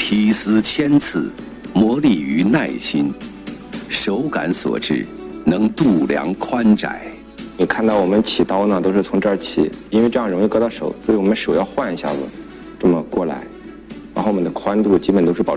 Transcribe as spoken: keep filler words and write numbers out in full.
提丝千次，磨砺于耐心，手感所致，能度量宽窄。 你看到我们起刀呢，都是从这儿起，因为这样容易割到手，所以我们手要换一下子，这么过来，然后我们的宽度基本都是保持。